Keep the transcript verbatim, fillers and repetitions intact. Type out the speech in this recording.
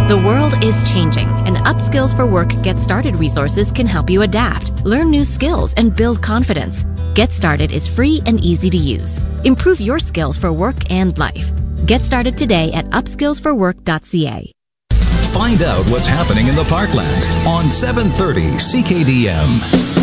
The world is changing, and Upskills for Work Get Started resources can help you adapt, learn new skills, and build confidence. Get Started is free and easy to use. Improve your skills for work and life. Get started today at upskills for work dot c a. Find out what's happening in the Parkland on seven thirty C K D M.